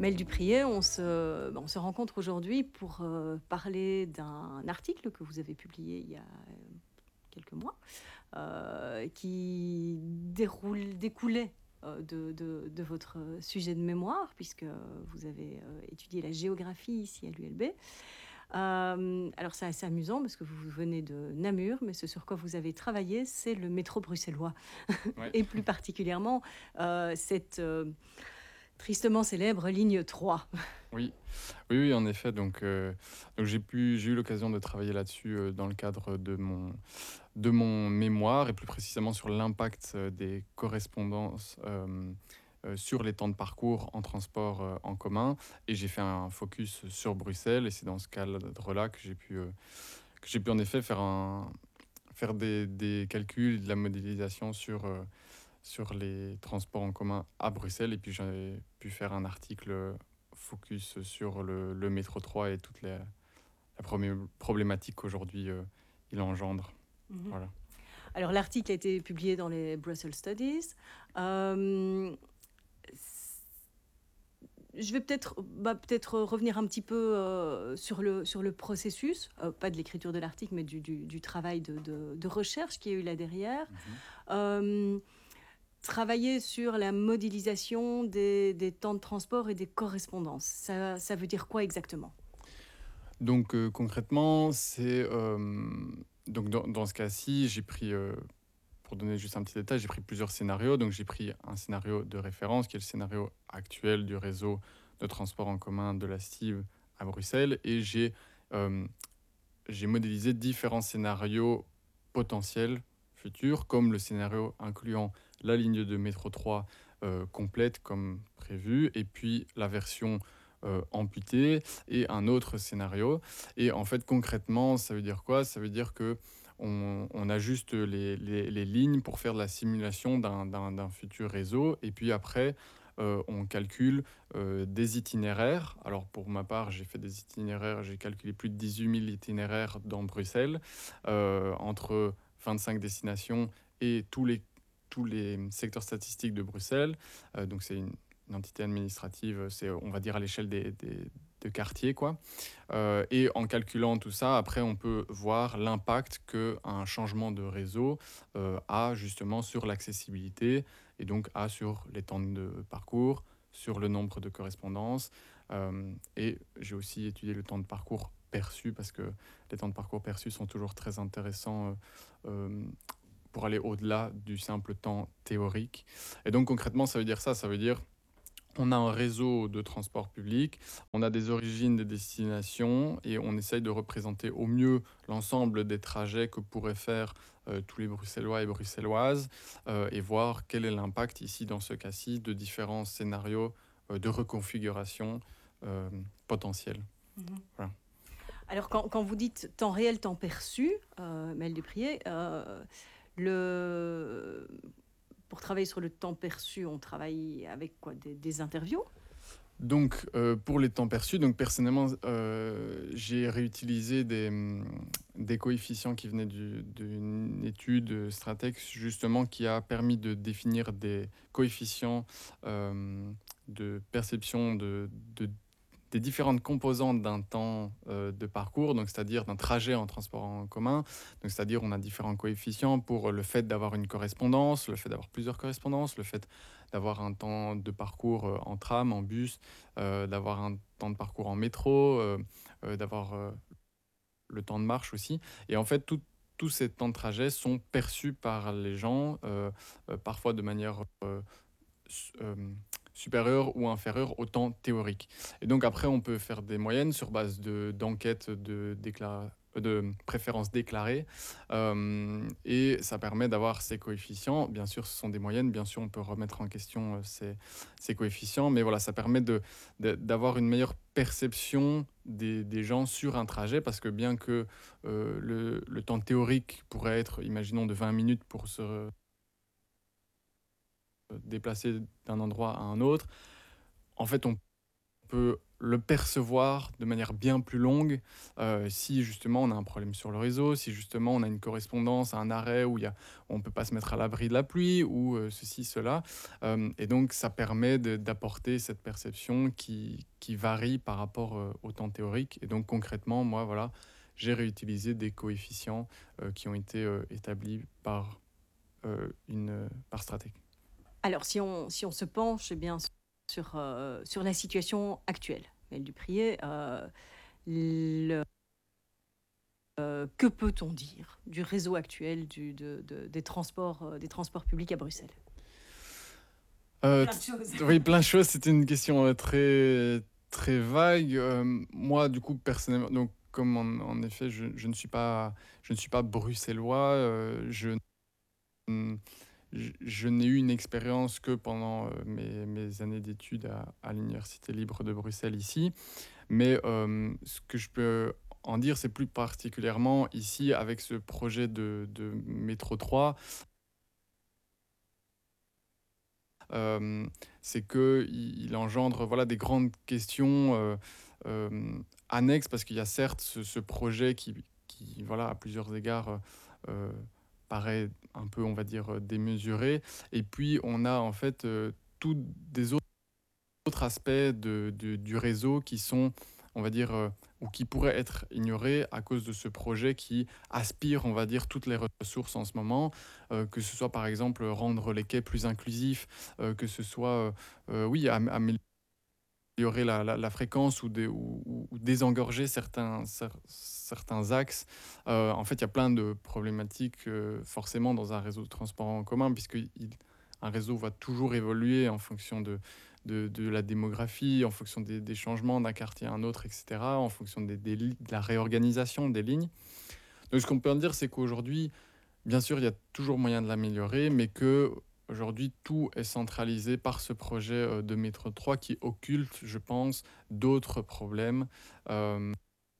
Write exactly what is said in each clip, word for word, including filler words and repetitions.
Mel Dupriez, on se, ben, on se rencontre aujourd'hui pour euh, parler d'un article que vous avez publié il y a euh, quelques mois, euh, qui déroule, découlait euh, de, de, de votre sujet de mémoire, puisque vous avez euh, étudié la géographie ici à l'U L B. Euh, alors c'est assez amusant parce que vous venez de Namur, mais ce sur quoi vous avez travaillé, c'est le métro bruxellois. Ouais. Et plus particulièrement, euh, cette euh, tristement célèbre ligne trois. Oui, oui, oui, en effet. Donc, euh, donc j'ai pu, j'ai eu l'occasion de travailler là-dessus euh, dans le cadre de mon, de mon mémoire et plus précisément sur l'impact euh, des correspondances euh, euh, sur les temps de parcours en transport euh, en commun. Et j'ai fait un focus sur Bruxelles et c'est dans ce cadre-là que j'ai pu, euh, que j'ai pu en effet faire un, faire des, des calculs, de la modélisation sur euh, sur les transports en commun à Bruxelles. Et puis j'ai pu faire un article focus sur le, le métro trois et toute la, la problématique qu'aujourd'hui euh, il engendre. Mhm. Voilà. Alors l'article a été publié dans les Brussels Studies. Euh, je vais peut-être bah, peut-être revenir un petit peu euh, sur, le, sur le processus, euh, pas de l'écriture de l'article, mais du, du, du travail de, de, de recherche qui y a eu là derrière. Mhm. Euh, Travailler sur la modélisation des, des temps de transport et des correspondances. Ça, ça veut dire quoi exactement? Donc euh, concrètement, c'est euh, donc dans, dans ce cas-ci, j'ai pris euh, pour donner juste un petit détail, j'ai pris plusieurs scénarios. Donc j'ai pris un scénario de référence qui est le scénario actuel du réseau de transport en commun de la Stive à Bruxelles et j'ai euh, j'ai modélisé différents scénarios potentiels futurs, comme le scénario incluant la ligne de métro trois euh, complète comme prévu, et puis la version euh, amputée, et un autre scénario. Et en fait, concrètement, ça veut dire quoi? Ça veut dire que on, on ajuste les, les, les lignes pour faire de la simulation d'un, d'un, d'un futur réseau, et puis après, euh, on calcule euh, des itinéraires. Alors pour ma part, j'ai fait des itinéraires, j'ai calculé plus de dix-huit mille itinéraires dans Bruxelles, euh, entre vingt-cinq destinations et tous les, tous les secteurs statistiques de Bruxelles. Euh, donc c'est une, une entité administrative, c'est on va dire à l'échelle des, des de quartiers, quoi. Euh, et en calculant tout ça, après, on peut voir l'impact qu'un changement de réseau euh, a justement sur l'accessibilité et donc a sur les temps de parcours, sur le nombre de correspondances. Euh, et j'ai aussi étudié le temps de parcours perçu parce que les temps de parcours perçus sont toujours très intéressants euh, euh, pour aller au-delà du simple temps théorique. Et donc concrètement, ça veut dire ça, ça veut dire on a un réseau de transport public, on a des origines, des destinations, et on essaye de représenter au mieux l'ensemble des trajets que pourraient faire euh, tous les Bruxellois et Bruxelloises, euh, et voir quel est l'impact ici, dans ce cas-ci, de différents scénarios euh, de reconfiguration euh, potentiels. Mhm. Voilà. Alors, quand, quand vous dites temps réel, temps perçu, euh, Mel Dupriez, euh, le... pour travailler sur le temps perçu, on travaille avec quoi? Des, des interviews? Donc, euh, pour les temps perçus, donc personnellement, euh, j'ai réutilisé des, hum, des coefficients qui venaient du- d'une étude Stratex, justement, qui a permis de définir des coefficients euh, de perception de, de- des différentes composantes d'un temps euh, de parcours, donc c'est-à-dire d'un trajet en transport en commun. Donc, c'est-à-dire on a différents coefficients pour le fait d'avoir une correspondance, le fait d'avoir plusieurs correspondances, le fait d'avoir un temps de parcours euh, en tram, en bus, euh, d'avoir un temps de parcours en métro, euh, euh, d'avoir euh, le temps de marche aussi. Et en fait, tout- tous ces temps de trajet sont perçus par les gens, euh, euh, parfois de manière euh, su- euh, supérieure ou inférieure au temps théorique. Et donc après, on peut faire des moyennes sur base de, d'enquêtes de, décla- euh, de préférences déclarées. Euh, et ça permet d'avoir ces coefficients. Bien sûr, ce sont des moyennes. Bien sûr, on peut remettre en question euh, ces, ces coefficients. Mais voilà, ça permet de, de- d'avoir une meilleure perception des, des gens sur un trajet. Parce que bien que euh, le, le temps théorique pourrait être, imaginons, de vingt minutes pour se déplacer d'un endroit à un autre, en fait, on peut le percevoir de manière bien plus longue, heu, si justement on a un problème sur le réseau, si justement on a une correspondance, un arrêt où il y a on ne peut pas se mettre à l'abri de la pluie ou heu, ceci, cela. Hem et donc ça permet de d'apporter cette perception qui qui varie par rapport, heu, au temps théorique et donc concrètement, moi, voilà, j'ai réutilisé des coefficients, heu, qui ont été, heu, établis par, heu, une, heu, par Stratec. Alors, si on, si on se penche eh bien, sur, euh, sur la situation actuelle, Maëlle Dupriez, euh, le- euh, que peut-on dire du réseau actuel du, de- de- des, transports, euh, des transports publics à Bruxelles? Heu, Plein t de choses. oui, plein de choses, c'était une question, heu, très très vague. Hem, moi, du coup, personnellement donc comme en en effet, je je ne suis pas je ne suis pas bruxellois, heu, je n je je n'ai eu une expérience que pendant, heu, mes mes années d'études à à l'université libre de Bruxelles ici. Mais, hem, ce que je peux en dire, c'est plus particulièrement ici avec ce projet de de métro trois. Hem, c'est qu'il il engendre, voilà, des grandes questions, heu, hem, annexes parce qu'il y a certes ce ce projet qui qui, voilà, à plusieurs égards, heu heu, paraît un peu, on va dire, heu, démesuré et puis on a en fait, heu, tous des autres aspects de de du réseau qui sont, on va dire, heu, ou qui pourraient être ignorés à cause de ce projet qui aspire, on va dire, toutes les ressources en ce moment. Heu, que ce soit, par exemple, rendre les quais plus inclusifs, heu, que ce soit, heu heu, oui, am améliorer la la la fréquence ou dé ou ou ou désengorger certains cer certains axes. Heu, en fait, il y a plein de problématiques, heu, forcément dans un réseau de transport en commun puisque il un réseau va toujours évoluer en fonction de de de la démographie, en fonction des des changements d'un quartier à un autre et cetera, en fonction des des li de la réorganisation des lignes. Donc ce qu'on peut en dire, c'est qu'aujourd'hui, bien sûr, il y a toujours moyen de l'améliorer, mais qu'aujourd'hui, tout est centralisé par ce projet, heu, de métro trois qui occulte, je pense, d'autres problèmes, hem,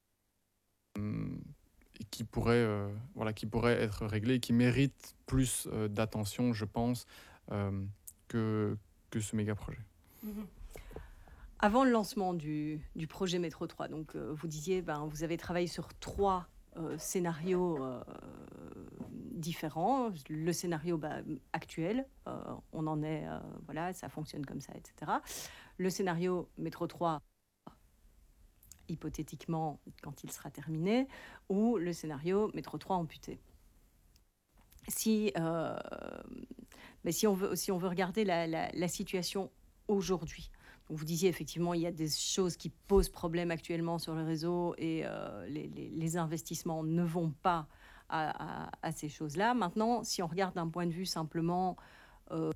et qui pourraient, heu, voilà, qui pourraient être réglés et qui méritent plus, heu, d'attention, je pense, hem, que que ce méga projet. Mhm. Avant le lancement du, du projet Métro trois, donc euh, vous disiez, ben, vous avez travaillé sur trois euh, scénarios euh, différents. Le scénario bah, actuel, euh, on en est, euh, voilà, ça fonctionne comme ça, et cetera. Le scénario Métro trois, hypothétiquement, quand il sera terminé, ou le scénario Métro trois amputé. Si, euh, mais si, on veut, si on veut regarder la, la, la situation aujourd'hui, donc vous disiez effectivement il y a des choses qui posent problème actuellement sur le réseau et euh, les, les, les investissements ne vont pas à, à, à ces choses-là. Maintenant, si on regarde d'un point de vue simplement euh,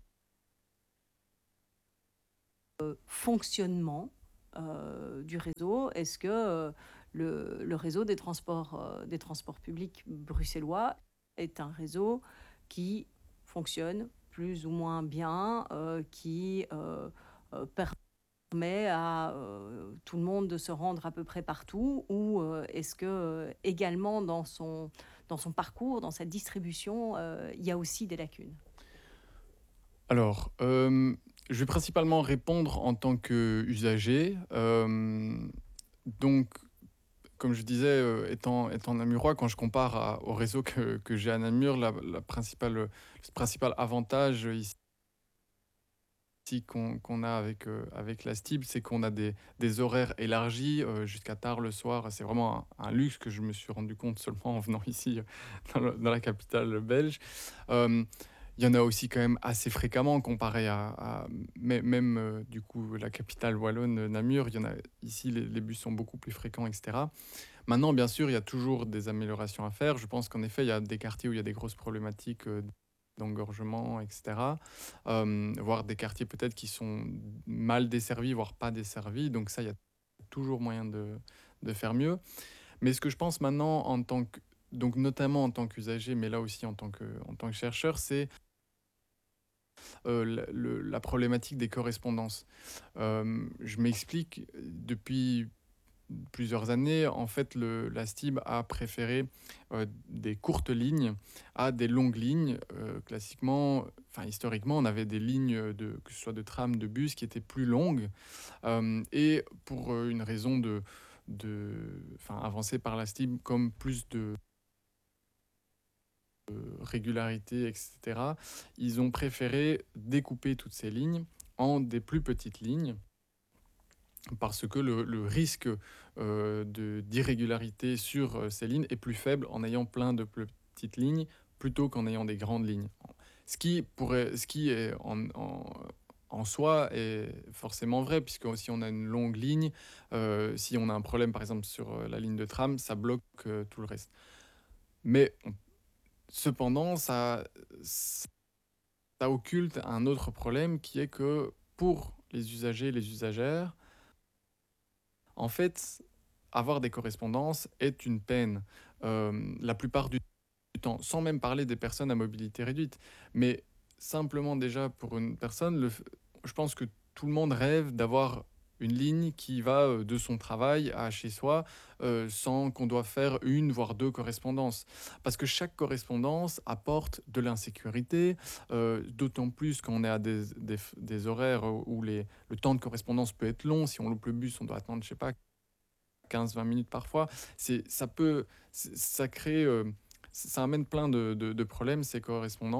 fonctionnement euh, du réseau, est-ce que euh, le, le réseau des transports, euh, des transports publics bruxellois est un réseau qui fonctionne plus ou moins bien, euh, qui euh, euh, permet à euh, tout le monde de se rendre à peu près partout, ou euh, est-ce que euh, également dans son, dans son parcours, dans sa distribution, euh, il y a aussi des lacunes? Alors, hem, je vais principalement répondre en tant qu'usager, hem, donc comme je disais, heu, étant étant namurois, quand je compare à au réseau que que j'ai à Namur, la la principale, le principal avantage, heu, ici qu'on qu'on a avec, heu, avec la Stib, c'est qu'on a des des horaires élargis, heu, jusqu'à tard le soir. C'est vraiment un un luxe que je me suis rendu compte seulement en venant ici, heu, dans le dans la capitale belge. Hem, il y en a aussi quand même assez fréquemment comparé à à mê même, heu, du coup, la capitale wallonne, heu, Namur. Il y en a ici, les les bus sont beaucoup plus fréquents et cetera. Maintenant, bien sûr, il y a toujours des améliorations à faire. Je pense qu'en effet, il y a des quartiers où il y a des grosses problématiques, heu, d'engorgement et cetera. Hem, voire des quartiers peut-être qui sont mal desservis, voire pas desservis. Donc ça, il y a toujours moyen de de faire mieux. Mais ce que je pense maintenant en tant que donc notamment en tant qu'usager, mais là aussi en tant que en tant que chercheur, c'est, heu, le le la problématique des correspondances. Hem, je m'explique, depuis plusieurs années, en fait, le la S T I B a préféré, heu, des courtes lignes à des longues lignes. Heu, classiquement, enfin, historiquement, on avait des lignes, de que ce soit de tram, de bus qui étaient plus longues, hem et pour, heu, une raison de de enfin, avancée par la S T I B comme plus de régularité et cetera, ils ont préféré découper toutes ces lignes en des plus petites lignes parce que le le risque, heu, de d'irrégularité sur, heu, ces lignes est plus faible en ayant plein de plus petites lignes plutôt qu'en ayant des grandes lignes. Ce qui pourrait ce qui est en en en soi est forcément vrai puisque si on a une longue ligne, heu, si on a un problème par exemple sur, heu, la ligne de tram, ça bloque, heu, tout le reste. Mais on cependant ça ça occulte un autre problème qui est que pour les usagers et les usagères, en fait, avoir des correspondances est une peine, hem, la plupart du temps, sans même parler des personnes à mobilité réduite. Mais simplement déjà pour une personne, le f je pense que tout le monde rêve d'avoir une ligne qui va, heu, de son travail à chez soi, heu, sans qu'on doive faire une voire deux correspondances. Parce que chaque correspondance apporte de l'insécurité, heu, d'autant plus quand on est à des des f des horaires où les le temps de correspondance peut être long. Si on loupe le bus, on doit attendre, je sais pas, quinze vingt minutes parfois. C'est ça peut ç ça crée, heu, ça amène plein de de de problèmes, ces correspondances.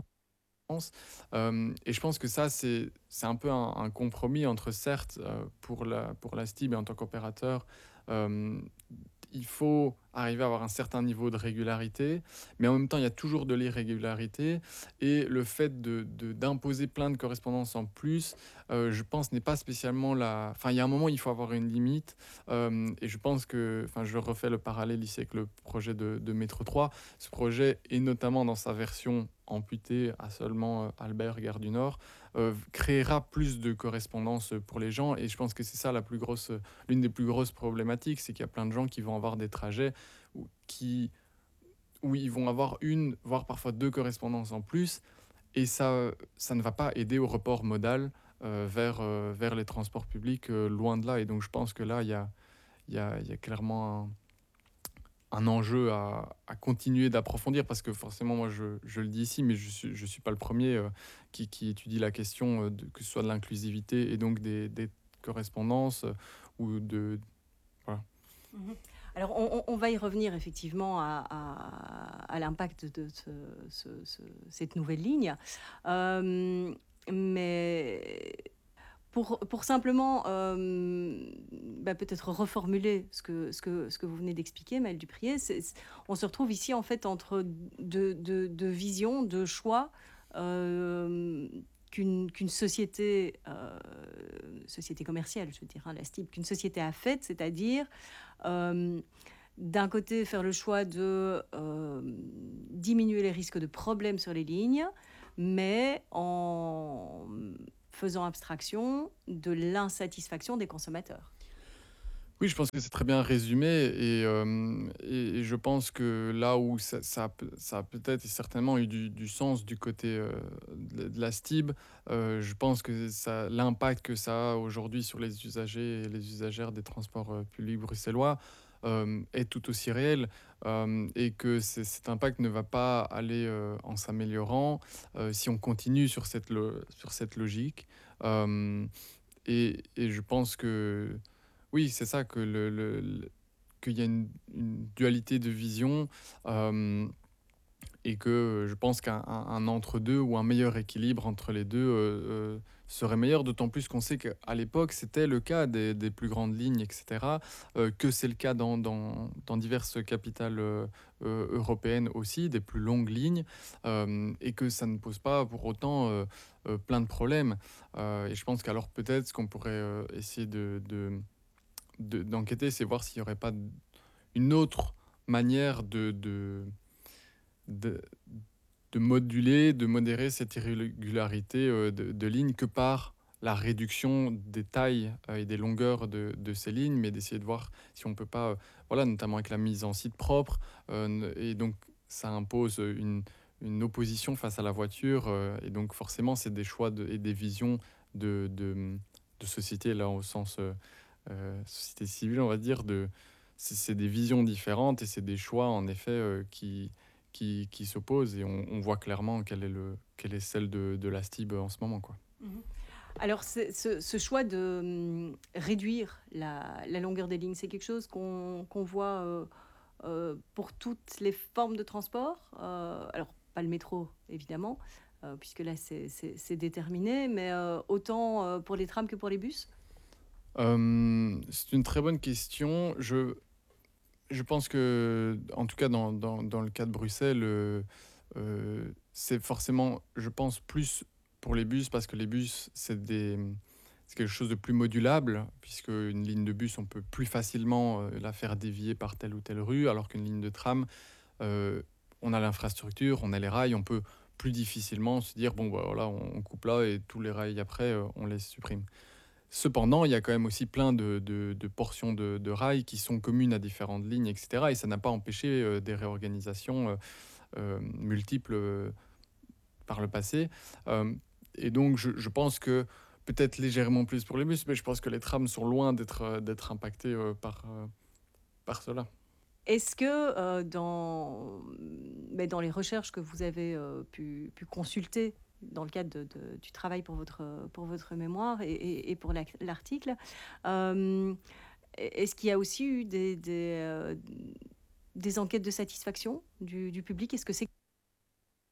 Hem et je pense que ça, c'est c'est un peu un un compromis entre certes, heu, pour la pour la S T I B et en tant qu'opérateur, hem, il faut arriver à avoir un certain niveau de régularité, mais en même temps, il y a toujours de l'irrégularité et le fait de de d'imposer plein de correspondances en plus, heu, je pense n'est pas spécialement la enfin, il y a un moment, il faut avoir une limite, hem et je pense que enfin, je refais le parallèle ici avec le projet de de métro trois. Ce projet et notamment dans sa version amputée à seulement, heu, Albert, gare du Nord, heu, créera plus de correspondances, pour les gens et je pense que c'est ça la plus grosse, l'une des plus grosses problématiques, c'est qu'il y a plein de gens qui vont avoir des trajets où qui où ils vont avoir une, voire parfois deux correspondances en plus et ça, ça ne va pas aider au report modal, heu, vers, heu, vers les transports publics, heu, loin de là et donc je pense que là, il y a il y a il y a clairement un un enjeu à à continuer d'approfondir parce que forcément moi je je le dis ici, mais je suis je suis pas le premier er qui qui étudie la question, heu, de que ce soit de l'inclusivité et donc des des correspondances, heu, ou de voilà. Mmh. Alors on on on va y revenir effectivement à à à l'impact de ce ce ce cette nouvelle ligne. Hem, mais pour pour simplement, hem, bah, peut-être reformuler ce que ce que ce que vous venez d'expliquer, Maëlle Dupriez, c'est c on se retrouve ici en fait entre deux deux deux visions, deux choix, hem, qu'une qu'une société, heu, société commerciale, je veux dire, hein, la S T I B, qu'une société a faite, c'est-à-dire, hem, d'un côté faire le choix de, hem, diminuer les risques de problèmes sur les lignes, mais en, mmh, faisant abstraction de l'insatisfaction des consommateurs. Oui, je pense que c'est très bien résumé et hem et et je pense que là où ça ça a peut ça a peut-être et certainement eu du du sens du côté, heu, de de la S T I B, heu, je pense que ça l'impact que ça a aujourd'hui sur les usagers et les usagères des transports, heu, publics bruxellois, hem, est tout aussi réel, hem et que c'est cet impact ne va pas aller, heu, en s'améliorant, heu, si on continue sur cette lo sur cette logique, hem et et je pense que oui, c'est ça, que le le le qu'il y a une une dualité de vision, hem et que je pense qu'un un un entre-deux ou un meilleur équilibre entre les deux heu heu, serait meilleur. D'autant plus qu'on sait qu'à l'époque, c'était le cas des des plus grandes lignes et cetera, heu, que c'est le cas dans dans dans diverses capitales, heu heu, européennes aussi, des plus longues lignes, hem et que ça ne pose pas pour autant, heu heu, plein de problèmes, heu et je pense qu'alors peut-être ce qu'on pourrait, heu, essayer de de de d'enquêter, c'est voir s'il y aurait pas d une autre manière de de de de moduler, de modérer cette irrégularité, heu, de de lignes que par la réduction des tailles, heu, et des longueurs de de ces lignes, mais d'essayer de voir si on peut pas, heu, voilà, notamment avec la mise en site propre, heu, ne et donc ça impose, heu, une une opposition face à la voiture, heu et donc forcément, c'est des choix de et des visions de de, mmh, de société là au sens, heu heu, société civile, on va dire, de c'est c'est des visions différentes et c'est des choix en effet, heu, qui qui qui s'opposent et on on voit clairement quelle est le quelle est celle de de la S T I B en ce moment, quoi. Mmh. Alors c'est ce ce choix de, mmh, réduire la la longueur des lignes, c'est quelque chose qu'on qu'on voit, heu heu, pour toutes les formes de transport? Heu, alors pas le métro évidemment, heu, puisque là c'est c'est c'est déterminé, mais heu, autant, heu, pour les trams que pour les bus? Hem, c'est une très bonne question. Je je pense que, en tout cas dans dans dans le cas de Bruxelles, heu heu, c'est forcément, je pense, plus pour les bus parce que les bus, c'est des, mmh, c'est quelque chose de plus modulable puisque une ligne de bus, on peut plus facilement, heu, la faire dévier par telle ou telle rue alors qu'une ligne de tram, heu, on a l'infrastructure, on a les rails, on peut plus difficilement se dire: «Bon, bah, voilà, on on coupe là et tous les rails après, heu, on les supprime». Cependant, il y a quand même aussi plein de de de portions de de rails qui sont communes à différentes lignes et cetera et ça n'a pas empêché, heu, des réorganisations, heu, hem, multiples, heu, par le passé. Hem et donc je je pense que peut-être légèrement plus pour les bus, mais je pense que les trams sont loin d'être, heu, d'être impactés, heu, par, heu, par cela. Est-ce que, heu, dans, mmh, beh, dans les recherches que vous avez, heu, pu pu consulter dans le cadre de de du travail pour votre, heu, pour votre mémoire et et et pour l'ac l'article, hem, est est-ce qu'il y a aussi eu des des, heu, des enquêtes de satisfaction du du public? Est-ce que c'est